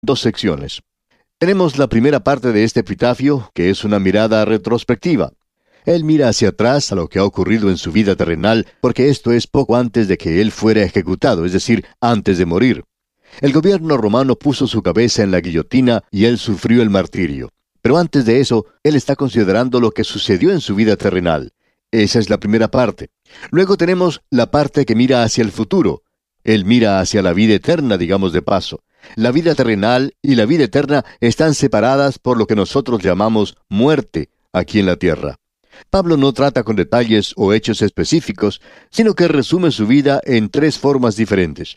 dos secciones. Tenemos la primera parte de este epitafio, que es una mirada retrospectiva. Él mira hacia atrás a lo que ha ocurrido en su vida terrenal, porque esto es poco antes de que él fuera ejecutado, es decir, antes de morir. El gobierno romano puso su cabeza en la guillotina y él sufrió el martirio. Pero antes de eso, él está considerando lo que sucedió en su vida terrenal. Esa es la primera parte. Luego tenemos la parte que mira hacia el futuro. Él mira hacia la vida eterna, digamos de paso. La vida terrenal y la vida eterna están separadas por lo que nosotros llamamos muerte aquí en la tierra. Pablo no trata con detalles o hechos específicos, sino que resume su vida en tres formas diferentes.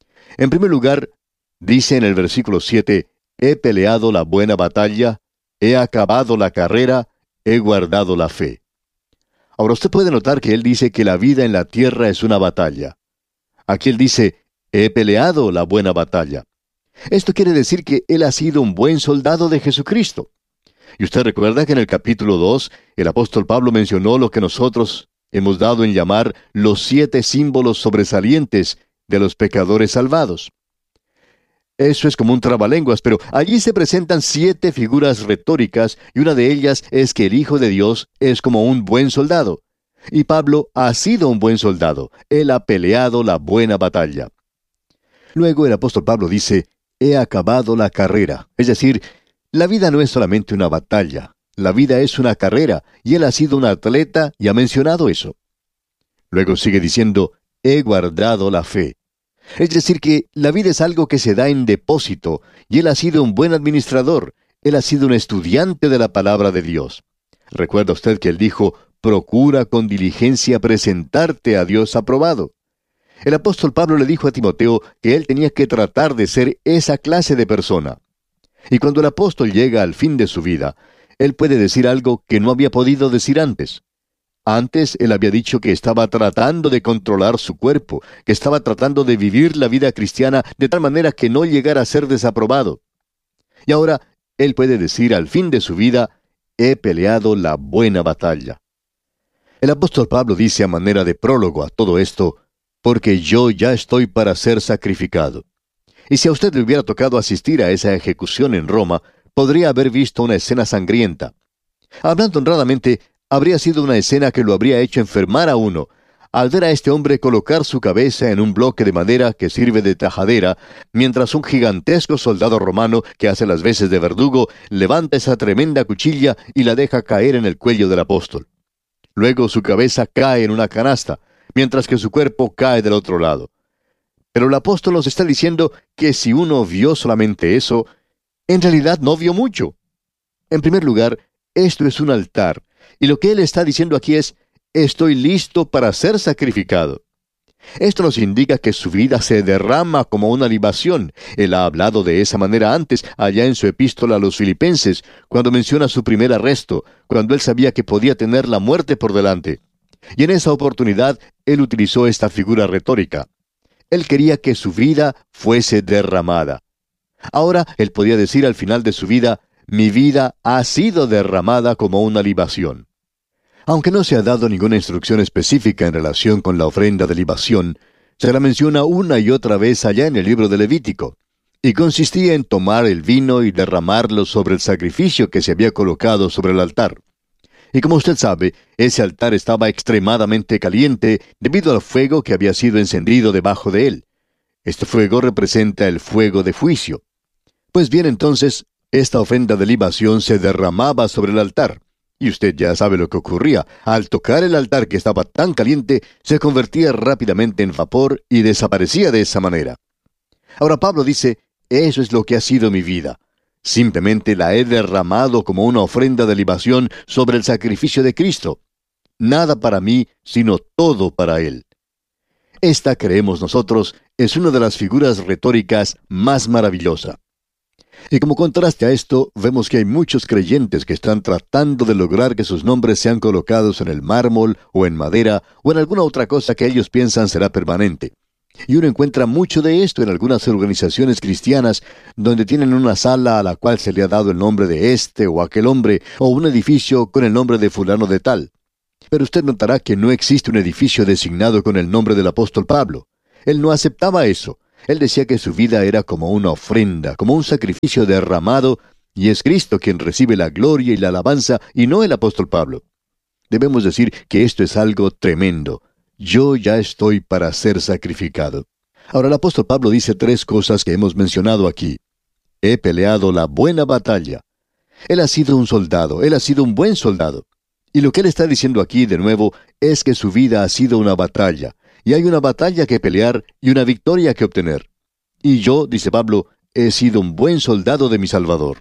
En primer lugar, dice en el versículo 7, he peleado la buena batalla, he acabado la carrera, he guardado la fe. Ahora usted puede notar que él dice que la vida en la tierra es una batalla. Aquí él dice, he peleado la buena batalla. Esto quiere decir que él ha sido un buen soldado de Jesucristo. Y usted recuerda que en el capítulo 2, el apóstol Pablo mencionó lo que nosotros hemos dado en llamar los 7 símbolos sobresalientes de los pecadores salvados. Eso es como un trabalenguas, pero allí se presentan 7 figuras retóricas y una de ellas es que el Hijo de Dios es como un buen soldado. Y Pablo ha sido un buen soldado. Él ha peleado la buena batalla. Luego el apóstol Pablo dice, he acabado la carrera. Es decir, la vida no es solamente una batalla. La vida es una carrera, y él ha sido un atleta y ha mencionado eso. Luego sigue diciendo, he guardado la fe. Es decir que la vida es algo que se da en depósito, y él ha sido un buen administrador. Él ha sido un estudiante de la palabra de Dios. Recuerda usted que él dijo, procura con diligencia presentarte a Dios aprobado. El apóstol Pablo le dijo a Timoteo que él tenía que tratar de ser esa clase de persona. Y cuando el apóstol llega al fin de su vida, él puede decir algo que no había podido decir antes. Antes él había dicho que estaba tratando de controlar su cuerpo, que estaba tratando de vivir la vida cristiana de tal manera que no llegara a ser desaprobado. Y ahora él puede decir al fin de su vida, he peleado la buena batalla. El apóstol Pablo dice a manera de prólogo a todo esto, porque yo ya estoy para ser sacrificado. Y si a usted le hubiera tocado asistir a esa ejecución en Roma, podría haber visto una escena sangrienta. Hablando honradamente, habría sido una escena que lo habría hecho enfermar a uno, al ver a este hombre colocar su cabeza en un bloque de madera que sirve de tajadera, mientras un gigantesco soldado romano que hace las veces de verdugo levanta esa tremenda cuchilla y la deja caer en el cuello del apóstol. Luego su cabeza cae en una canasta, mientras que su cuerpo cae del otro lado. Pero el apóstol nos está diciendo que si uno vio solamente eso, en realidad no vio mucho. En primer lugar, esto es un altar, y lo que él está diciendo aquí es, estoy listo para ser sacrificado. Esto nos indica que su vida se derrama como una libación. Él ha hablado de esa manera antes, allá en su epístola a los Filipenses, cuando menciona su primer arresto, cuando él sabía que podía tener la muerte por delante. Y en esa oportunidad, él utilizó esta figura retórica. Él quería que su vida fuese derramada. Ahora, él podía decir al final de su vida, mi vida ha sido derramada como una libación. Aunque no se ha dado ninguna instrucción específica en relación con la ofrenda de libación, se la menciona una y otra vez allá en el libro de Levítico, y consistía en tomar el vino y derramarlo sobre el sacrificio que se había colocado sobre el altar. Y como usted sabe, ese altar estaba extremadamente caliente debido al fuego que había sido encendido debajo de él. Este fuego representa el fuego de juicio. Pues bien, entonces, esta ofrenda de libación se derramaba sobre el altar. Y usted ya sabe lo que ocurría. Al tocar el altar que estaba tan caliente, se convertía rápidamente en vapor y desaparecía de esa manera. Ahora Pablo dice, eso es lo que ha sido mi vida. Simplemente la he derramado como una ofrenda de libación sobre el sacrificio de Cristo. Nada para mí, sino todo para Él. Esta, creemos nosotros, es una de las figuras retóricas más maravillosa. Y como contraste a esto, vemos que hay muchos creyentes que están tratando de lograr que sus nombres sean colocados en el mármol, o en madera, o en alguna otra cosa que ellos piensan será permanente. Y uno encuentra mucho de esto en algunas organizaciones cristianas, donde tienen una sala a la cual se le ha dado el nombre de este o aquel hombre, o un edificio con el nombre de fulano de tal. Pero usted notará que no existe un edificio designado con el nombre del apóstol Pablo. Él no aceptaba eso. Él decía que su vida era como una ofrenda, como un sacrificio derramado, y es Cristo quien recibe la gloria y la alabanza, y no el apóstol Pablo. Debemos decir que esto es algo tremendo. Yo ya estoy para ser sacrificado. Ahora el apóstol Pablo dice tres cosas que hemos mencionado aquí. He peleado la buena batalla. Él ha sido un soldado, él ha sido un buen soldado. Y lo que él está diciendo aquí de nuevo es que su vida ha sido una batalla, y hay una batalla que pelear y una victoria que obtener. Y yo, dice Pablo, he sido un buen soldado de mi Salvador.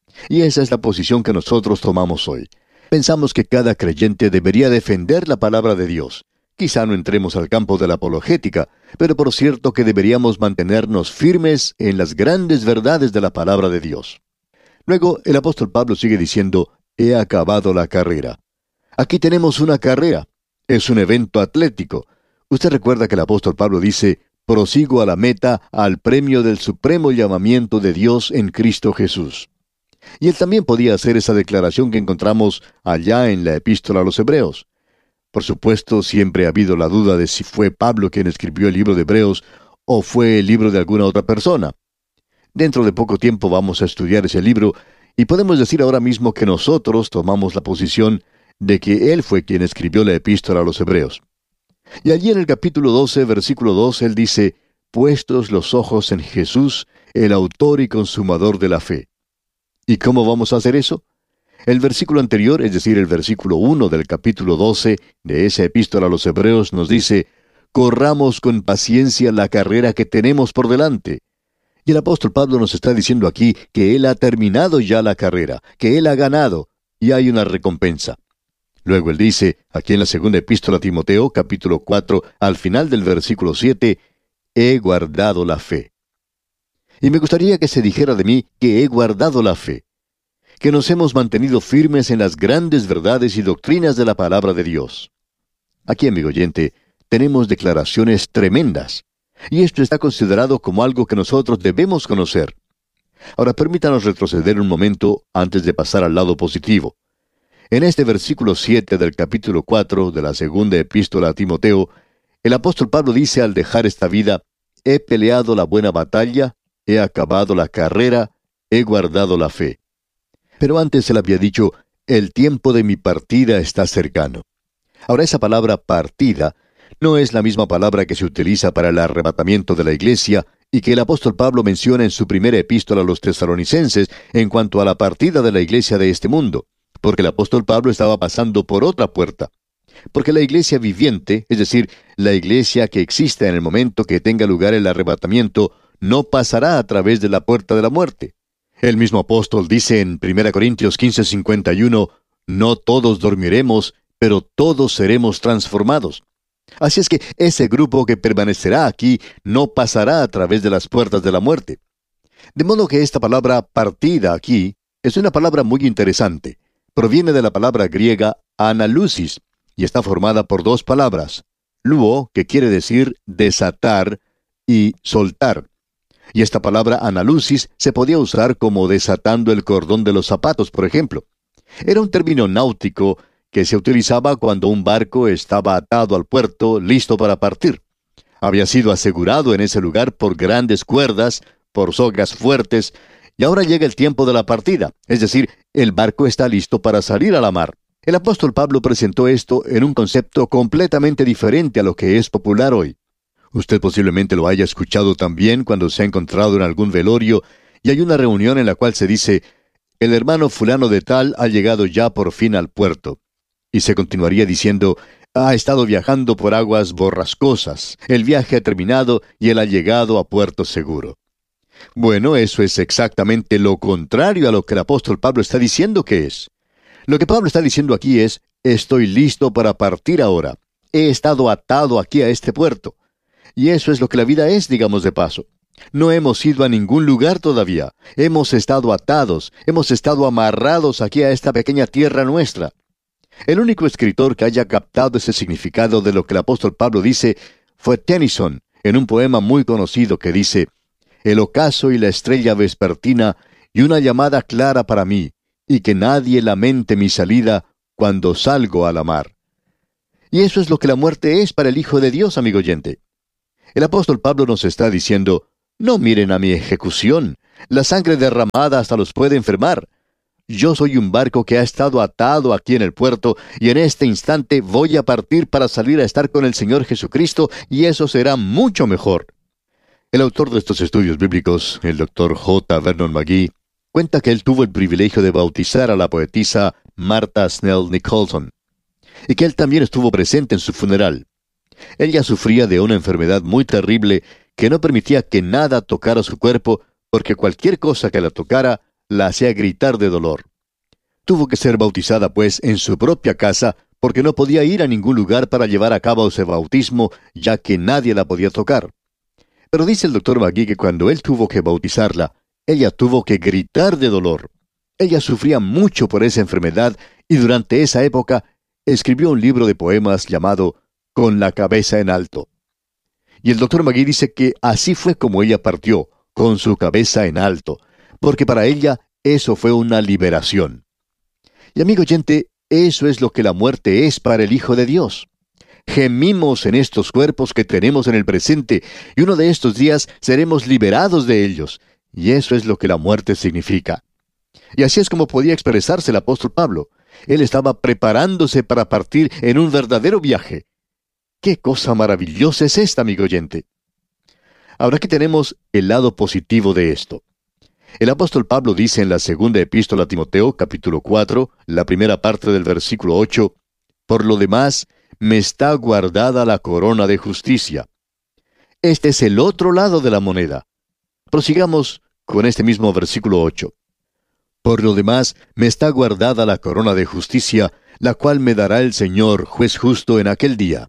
Y esa es la posición que nosotros tomamos hoy. Pensamos que cada creyente debería defender la palabra de Dios. Quizá no entremos al campo de la apologética, pero por cierto que deberíamos mantenernos firmes en las grandes verdades de la palabra de Dios. Luego, el apóstol Pablo sigue diciendo, he acabado la carrera. Aquí tenemos una carrera. Es un evento atlético. Usted recuerda que el apóstol Pablo dice, prosigo a la meta, al premio del supremo llamamiento de Dios en Cristo Jesús. Y él también podía hacer esa declaración que encontramos allá en la epístola a los Hebreos. Por supuesto, siempre ha habido la duda de si fue Pablo quien escribió el libro de Hebreos o fue el libro de alguna otra persona. Dentro de poco tiempo vamos a estudiar ese libro y podemos decir ahora mismo que nosotros tomamos la posición de que él fue quien escribió la epístola a los Hebreos. Y allí en el capítulo 12, versículo 2, él dice, puestos los ojos en Jesús, el autor y consumador de la fe. ¿Y cómo vamos a hacer eso? El versículo anterior, es decir, el versículo 1 del capítulo 12 de esa epístola a los Hebreos nos dice, corramos con paciencia la carrera que tenemos por delante. Y el apóstol Pablo nos está diciendo aquí que él ha terminado ya la carrera, que él ha ganado, y hay una recompensa. Luego él dice, aquí en la segunda epístola a Timoteo, capítulo 4, al final del versículo 7, he guardado la fe. Y me gustaría que se dijera de mí que he guardado la fe, que nos hemos mantenido firmes en las grandes verdades y doctrinas de la palabra de Dios. Aquí, amigo oyente, tenemos declaraciones tremendas, y esto está considerado como algo que nosotros debemos conocer. Ahora permítanos retroceder un momento antes de pasar al lado positivo. En este versículo 7 del capítulo 4 de la segunda epístola a Timoteo, el apóstol Pablo dice al dejar esta vida, he peleado la buena batalla, he acabado la carrera, he guardado la fe. Pero antes él había dicho, el tiempo de mi partida está cercano. Ahora esa palabra partida no es la misma palabra que se utiliza para el arrebatamiento de la iglesia y que el apóstol Pablo menciona en su primera epístola a los tesalonicenses en cuanto a la partida de la iglesia de este mundo, porque el apóstol Pablo estaba pasando por otra puerta. Porque la iglesia viviente, es decir, la iglesia que exista en el momento que tenga lugar el arrebatamiento, no pasará a través de la puerta de la muerte. El mismo apóstol dice en 1 Corintios 15:51, no todos dormiremos, pero todos seremos transformados. Así es que ese grupo que permanecerá aquí no pasará a través de las puertas de la muerte. De modo que esta palabra partida aquí es una palabra muy interesante. Proviene de la palabra griega analusis y está formada por dos palabras, luo, que quiere decir desatar, y soltar. Y esta palabra analusis se podía usar como desatando el cordón de los zapatos, por ejemplo. Era un término náutico que se utilizaba cuando un barco estaba atado al puerto, listo para partir. Había sido asegurado en ese lugar por grandes cuerdas, por sogas fuertes, y ahora llega el tiempo de la partida, es decir, el barco está listo para salir a la mar. El apóstol Pablo presentó esto en un concepto completamente diferente a lo que es popular hoy. Usted posiblemente lo haya escuchado también cuando se ha encontrado en algún velorio y hay una reunión en la cual se dice, el hermano fulano de tal ha llegado ya por fin al puerto. Y se continuaría diciendo, ha estado viajando por aguas borrascosas, el viaje ha terminado y él ha llegado a puerto seguro. Bueno, eso es exactamente lo contrario a lo que el apóstol Pablo está diciendo que es. Lo que Pablo está diciendo aquí es, estoy listo para partir ahora. He estado atado aquí a este puerto. Y eso es lo que la vida es, digamos de paso. No hemos ido a ningún lugar todavía. Hemos estado atados, hemos estado amarrados aquí a esta pequeña tierra nuestra. El único escritor que haya captado ese significado de lo que el apóstol Pablo dice fue Tennyson, en un poema muy conocido que dice, el ocaso y la estrella vespertina y una llamada clara para mí, y que nadie lamente mi salida cuando salgo a la mar. Y eso es lo que la muerte es para el Hijo de Dios, amigo oyente. El apóstol Pablo nos está diciendo, no miren a mi ejecución. La sangre derramada hasta los puede enfermar. Yo soy un barco que ha estado atado aquí en el puerto, y en este instante voy a partir para salir a estar con el Señor Jesucristo, y eso será mucho mejor. El autor de estos estudios bíblicos, el doctor J. Vernon McGee, cuenta que él tuvo el privilegio de bautizar a la poetisa Martha Snell Nicholson, y que él también estuvo presente en su funeral. Ella sufría de una enfermedad muy terrible que no permitía que nada tocara su cuerpo, porque cualquier cosa que la tocara la hacía gritar de dolor. Tuvo que ser bautizada, pues, en su propia casa, porque no podía ir a ningún lugar para llevar a cabo ese bautismo, ya que nadie la podía tocar. Pero dice el doctor McGee que cuando él tuvo que bautizarla, ella tuvo que gritar de dolor. Ella sufría mucho por esa enfermedad, y durante esa época escribió un libro de poemas llamado Con la cabeza en alto. Y el doctor McGee dice que así fue como ella partió, con su cabeza en alto, porque para ella eso fue una liberación. Y amigo oyente, eso es lo que la muerte es para el Hijo de Dios. Gemimos en estos cuerpos que tenemos en el presente, y uno de estos días seremos liberados de ellos, y eso es lo que la muerte significa. Y así es como podía expresarse el apóstol Pablo. Él estaba preparándose para partir en un verdadero viaje. ¡Qué cosa maravillosa es esta, amigo oyente! Ahora que tenemos el lado positivo de esto. El apóstol Pablo dice en la segunda epístola a Timoteo, capítulo 4, la primera parte del versículo 8, «Por lo demás, me está guardada la corona de justicia». Este es el otro lado de la moneda. Prosigamos con este mismo versículo 8. «Por lo demás, me está guardada la corona de justicia, la cual me dará el Señor, juez justo, en aquel día».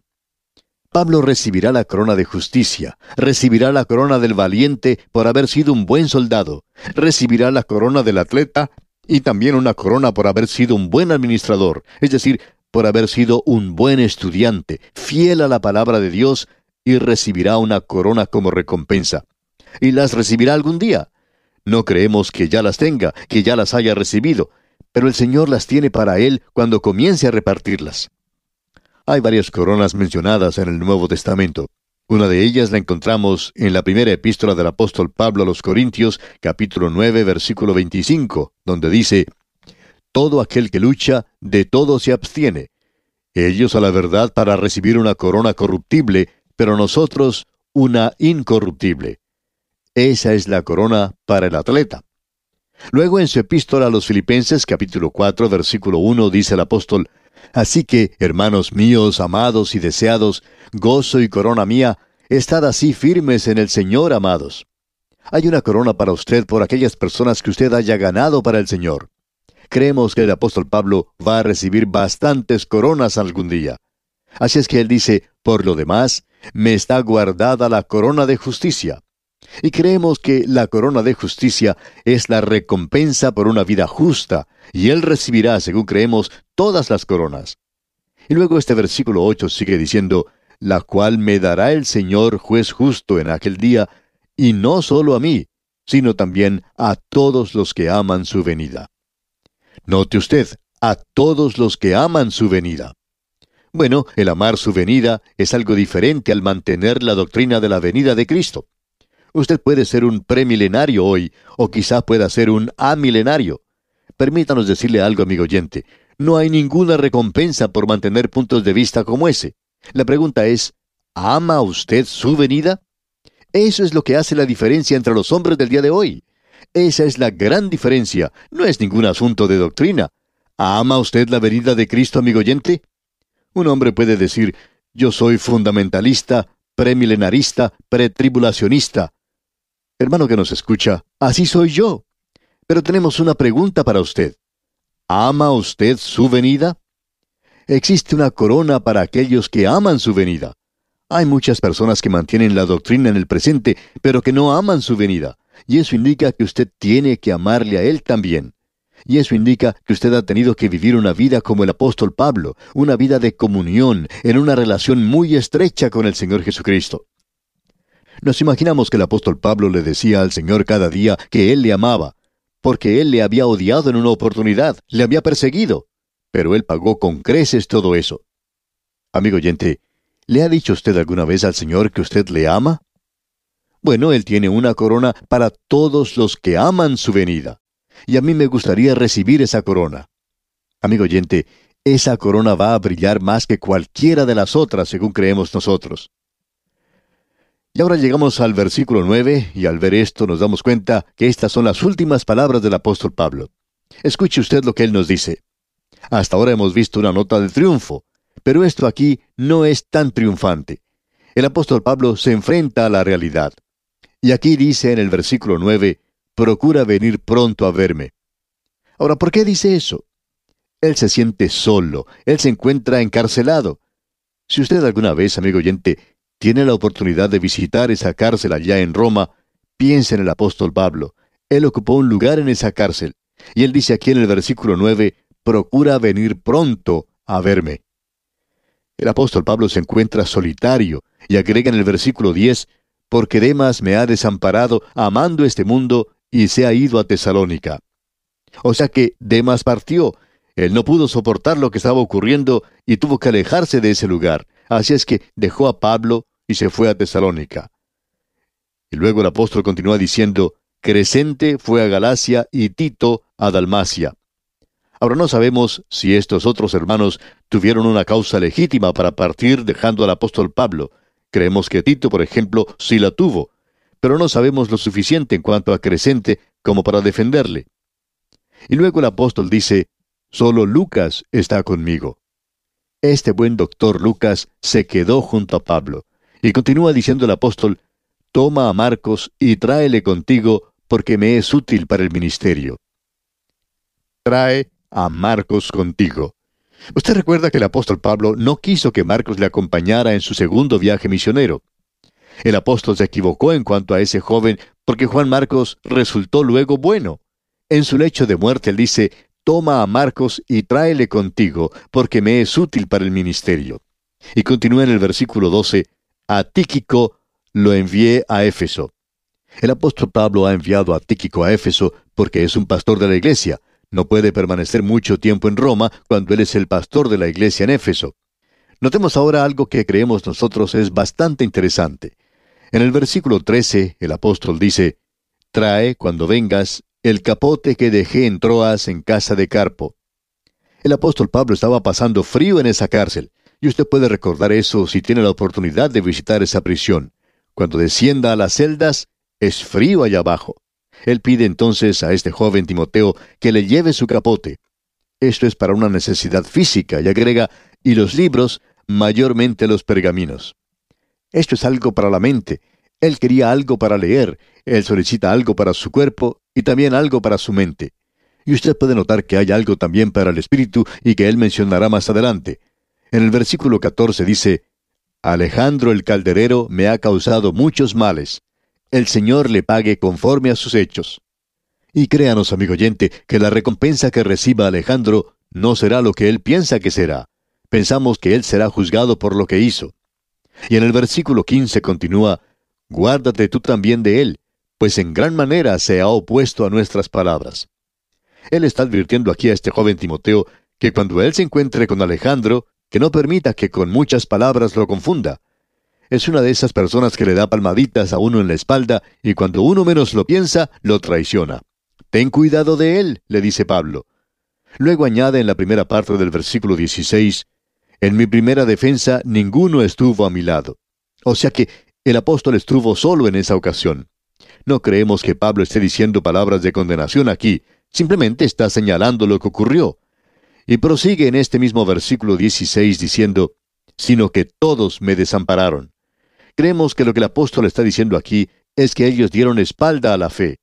Pablo recibirá la corona de justicia, recibirá la corona del valiente por haber sido un buen soldado, recibirá la corona del atleta y también una corona por haber sido un buen administrador, es decir, por haber sido un buen estudiante, fiel a la palabra de Dios, y recibirá una corona como recompensa. Y las recibirá algún día. No creemos que ya las tenga, que ya las haya recibido, pero el Señor las tiene para él cuando comience a repartirlas. Hay varias coronas mencionadas en el Nuevo Testamento. Una de ellas la encontramos en la primera epístola del apóstol Pablo a los Corintios, capítulo 9, versículo 25, donde dice, «Todo aquel que lucha, de todo se abstiene. Ellos a la verdad para recibir una corona corruptible, pero nosotros una incorruptible». Esa es la corona para el atleta. Luego en su epístola a los Filipenses, capítulo 4, versículo 1, dice el apóstol, «Así que, hermanos míos, amados y deseados, gozo y corona mía, estad así firmes en el Señor, amados». Hay una corona para usted por aquellas personas que usted haya ganado para el Señor. Creemos que el apóstol Pablo va a recibir bastantes coronas algún día. Así es que él dice, «Por lo demás, me está guardada la corona de justicia». Y creemos que la corona de justicia es la recompensa por una vida justa, y él recibirá, según creemos, todas las coronas. Y luego este versículo 8 sigue diciendo, «La cual me dará el Señor juez justo en aquel día, y no solo a mí, sino también a todos los que aman su venida». Note usted, a todos los que aman su venida. Bueno, el amar su venida es algo diferente al mantener la doctrina de la venida de Cristo. Usted puede ser un premilenario hoy, o quizá pueda ser un amilenario. Permítanos decirle algo, amigo oyente. No hay ninguna recompensa por mantener puntos de vista como ese. La pregunta es, ¿ama usted su venida? Eso es lo que hace la diferencia entre los hombres del día de hoy. Esa es la gran diferencia. No es ningún asunto de doctrina. ¿Ama usted la venida de Cristo, amigo oyente? Un hombre puede decir, yo soy fundamentalista, premilenarista, pretribulacionista. Hermano que nos escucha, así soy yo. Pero tenemos una pregunta para usted. ¿Ama usted su venida? Existe una corona para aquellos que aman su venida. Hay muchas personas que mantienen la doctrina en el presente, pero que no aman su venida. Y eso indica que usted tiene que amarle a Él también. Y eso indica que usted ha tenido que vivir una vida como el apóstol Pablo, una vida de comunión, en una relación muy estrecha con el Señor Jesucristo. Nos imaginamos que el apóstol Pablo le decía al Señor cada día que Él le amaba, porque Él le había odiado en una oportunidad, le había perseguido, pero Él pagó con creces todo eso. Amigo oyente, ¿Le ha dicho usted alguna vez al Señor que usted le ama? Bueno, Él tiene una corona para todos los que aman su venida. Y a mí me gustaría recibir esa corona. Amigo oyente, esa corona va a brillar más que cualquiera de las otras, según creemos nosotros. Y ahora llegamos al versículo 9, y al ver esto nos damos cuenta que estas son las últimas palabras del apóstol Pablo. Escuche usted lo que él nos dice. Hasta ahora hemos visto una nota de triunfo, pero esto aquí no es tan triunfante. El apóstol Pablo se enfrenta a la realidad. Y aquí dice en el versículo 9, procura venir pronto a verme. Ahora, ¿por qué dice eso? Él se siente solo, él se encuentra encarcelado. Si usted alguna vez, amigo oyente, tiene la oportunidad de visitar esa cárcel allá en Roma, piense en el apóstol Pablo. Él ocupó un lugar en esa cárcel. Y él dice aquí en el versículo 9, procura venir pronto a verme. El apóstol Pablo se encuentra solitario, y agrega en el versículo 10, porque Demas me ha desamparado amando este mundo y se ha ido a Tesalónica. O sea que Demas partió. Él no pudo soportar lo que estaba ocurriendo y tuvo que alejarse de ese lugar. Así es que dejó a Pablo y se fue a Tesalónica. Y luego el apóstol continúa diciendo, Crescente fue a Galacia y Tito a Dalmacia. Ahora no sabemos si estos otros hermanos tuvieron una causa legítima para partir dejando al apóstol Pablo. Creemos que Tito, por ejemplo, sí la tuvo, pero no sabemos lo suficiente en cuanto a Crescente como para defenderle. Y luego el apóstol dice, solo Lucas está conmigo. Este buen doctor Lucas se quedó junto a Pablo. Y continúa diciendo el apóstol, toma a Marcos y tráele contigo, porque me es útil para el ministerio. Trae a Marcos contigo. Usted recuerda que el apóstol Pablo no quiso que Marcos le acompañara en su segundo viaje misionero. El apóstol se equivocó en cuanto a ese joven, porque Juan Marcos resultó luego bueno. En su lecho de muerte él dice, toma a Marcos y tráele contigo, porque me es útil para el ministerio. Y continúa en el versículo 12, a Tíquico lo envié a Éfeso. El apóstol Pablo ha enviado a Tíquico a Éfeso porque es un pastor de la iglesia. No puede permanecer mucho tiempo en Roma cuando él es el pastor de la iglesia en Éfeso. Notemos ahora algo que creemos nosotros es bastante interesante. En el versículo 13, el apóstol dice, trae, cuando vengas, el capote que dejé en Troas en casa de Carpo. El apóstol Pablo estaba pasando frío en esa cárcel, y usted puede recordar eso si tiene la oportunidad de visitar esa prisión. Cuando descienda a las celdas, es frío allá abajo. Él pide entonces a este joven Timoteo que le lleve su capote. Esto es para una necesidad física, y agrega, y los libros, mayormente los pergaminos. Esto es algo para la mente. Él quería algo para leer, él solicita algo para su cuerpo y también algo para su mente. Y usted puede notar que hay algo también para el espíritu y que él mencionará más adelante. En el versículo 14 dice, Alejandro el calderero me ha causado muchos males. El Señor le pague conforme a sus hechos. Y créanos, amigo oyente, que la recompensa que reciba Alejandro no será lo que él piensa que será. Pensamos que él será juzgado por lo que hizo. Y en el versículo 15 continúa, guárdate tú también de él, pues en gran manera se ha opuesto a nuestras palabras. Él está advirtiendo aquí a este joven Timoteo que cuando él se encuentre con Alejandro, que no permita que con muchas palabras lo confunda. Es una de esas personas que le da palmaditas a uno en la espalda y cuando uno menos lo piensa, lo traiciona. Ten cuidado de él, le dice Pablo. Luego añade en la primera parte del versículo 16, en mi primera defensa ninguno estuvo a mi lado. O sea que el apóstol estuvo solo en esa ocasión. No creemos que Pablo esté diciendo palabras de condenación aquí, simplemente está señalando lo que ocurrió. Y prosigue en este mismo versículo 16 diciendo, sino que todos me desampararon. Creemos que lo que el apóstol está diciendo aquí es que ellos dieron espalda a la fe.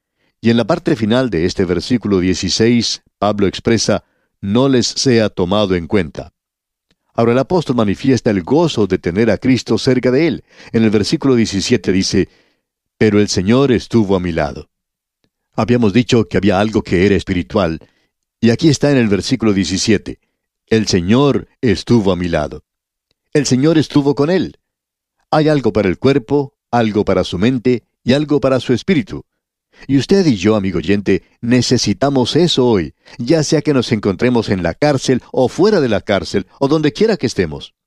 Y en la parte final de este versículo 16, Pablo expresa, no les sea tomado en cuenta. Ahora el apóstol manifiesta el gozo de tener a Cristo cerca de él. En el versículo 17 dice, pero el Señor estuvo a mi lado. Habíamos dicho que había algo que era espiritual, y aquí está en el versículo 17, el Señor estuvo a mi lado. El Señor estuvo con él. Hay algo para el cuerpo, algo para su mente y algo para su espíritu. Y usted y yo, amigo oyente, necesitamos eso hoy, ya sea que nos encontremos en la cárcel o fuera de la cárcel o donde quiera que estemos.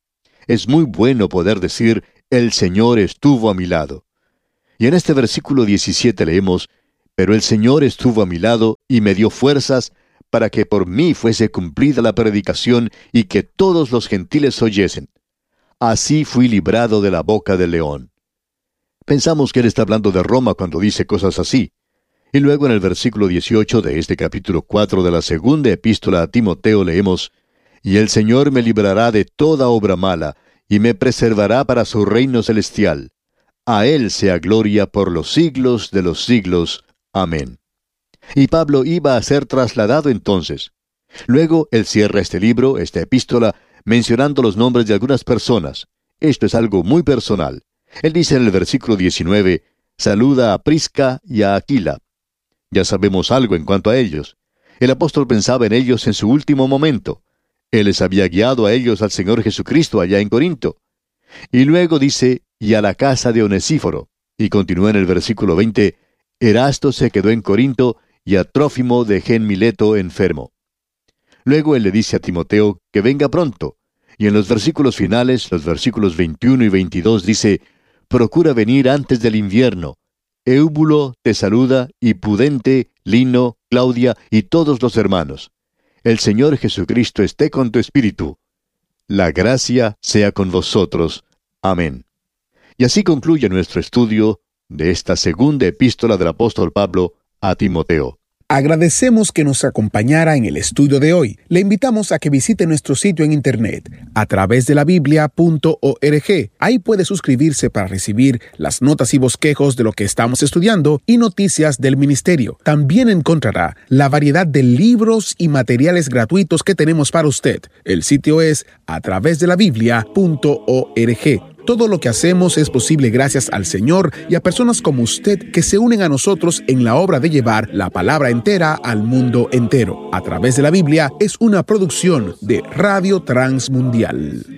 es muy bueno poder decir, el Señor estuvo a mi lado. Y en este versículo 17 leemos, pero el Señor estuvo a mi lado y me dio fuerzas para que por mí fuese cumplida la predicación y que todos los gentiles oyesen. Así fui librado de la boca del león. Pensamos que él está hablando de Roma cuando dice cosas así. Y luego en el versículo 18 de este capítulo 4 de la segunda epístola a Timoteo leemos, y el Señor me librará de toda obra mala, y me preservará para su reino celestial. A Él sea gloria por los siglos de los siglos. Amén. Y Pablo iba a ser trasladado entonces. Luego él cierra este libro, esta epístola, mencionando los nombres de algunas personas. Esto es algo muy personal. Él dice en el versículo 19, saluda a Prisca y a Aquila. Ya sabemos algo en cuanto a ellos. El apóstol pensaba en ellos en su último momento. Él les había guiado a ellos al Señor Jesucristo allá en Corinto. Y luego dice, y a la casa de Onesíforo. Y continúa en el versículo 20, Erasto se quedó en Corinto, y a Trófimo dejé en Mileto enfermo. Luego él le dice a Timoteo que venga pronto. Y en los versículos finales, los versículos 21 y 22 dice, procura venir antes del invierno. Eúbulo te saluda, y Pudente, Lino, Claudia y todos los hermanos. El Señor Jesucristo esté con tu espíritu. La gracia sea con vosotros. Amén. Y así concluye nuestro estudio de esta segunda epístola del apóstol Pablo a Timoteo. Agradecemos que nos acompañara en el estudio de hoy. Le invitamos a que visite nuestro sitio en internet a través de la biblia.org. Ahí puede suscribirse para recibir las notas y bosquejos de lo que estamos estudiando y noticias del ministerio. También encontrará la variedad de libros y materiales gratuitos que tenemos para usted. El sitio es a través de la biblia.org. Todo lo que hacemos es posible gracias al Señor y a personas como usted que se unen a nosotros en la obra de llevar la palabra entera al mundo entero. A través de la Biblia es una producción de Radio Transmundial.